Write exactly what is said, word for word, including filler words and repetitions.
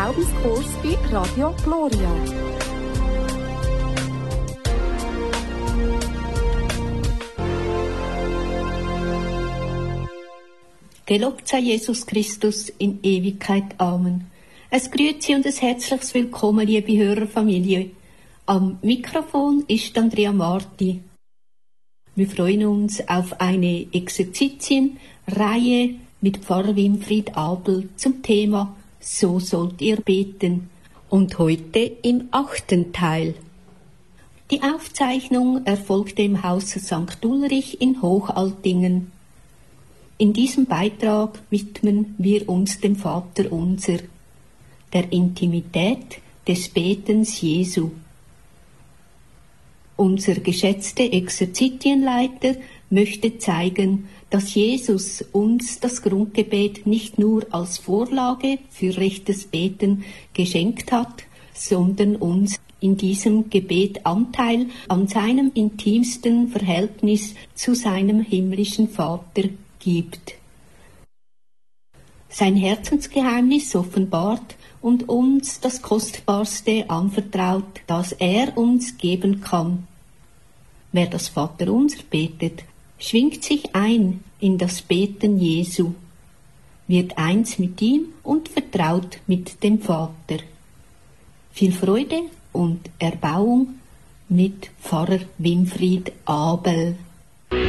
Glaubenskurs bei Radio Gloria. Gelobt sei Jesus Christus in Ewigkeit. Amen. Es grüezi und ein herzliches Willkommen, liebe Hörerfamilie. Am Mikrofon ist Andrea Marti. Wir freuen uns auf eine Exerzitienreihe mit Pfarrer Winfried Abel zum Thema So sollt ihr beten. Und heute im achten Teil. Die Aufzeichnung erfolgte im Haus Sankt Ulrich in Hochaltingen. In diesem Beitrag widmen wir uns dem Vater Unser, der Intimität des Betens Jesu. Unser geschätzter Exerzitienleiter möchte zeigen, dass Jesus uns das Grundgebet nicht nur als Vorlage für rechtes Beten geschenkt hat, sondern uns in diesem Gebet Anteil an seinem intimsten Verhältnis zu seinem himmlischen Vater gibt. Sein Herzensgeheimnis offenbart und uns das Kostbarste anvertraut, das er uns geben kann. Wer das Vaterunser betet, schwingt sich ein in das Beten Jesu, wird eins mit ihm und vertraut mit dem Vater. Viel Freude und Erbauung mit Pfarrer Winfried Abel.